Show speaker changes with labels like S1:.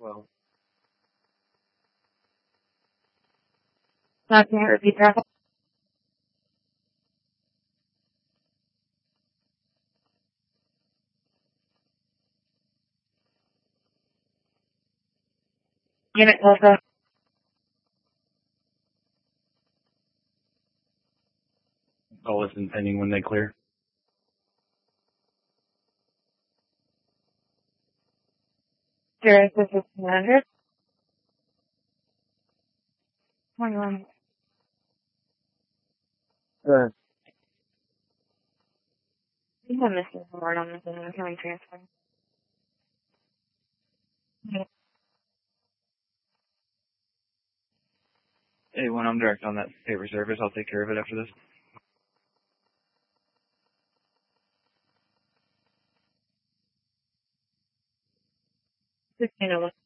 S1: Well,
S2: Not can you repeat that? Unit Delta.
S1: I'll listen pending when they clear.
S2: Sirius is 1500. 21.
S1: Sure.
S2: I think I'm missing some word on this and I'm coming transfer.
S1: Hey, when I'm direct on that paper service, I'll take care of it after this.
S2: 1601.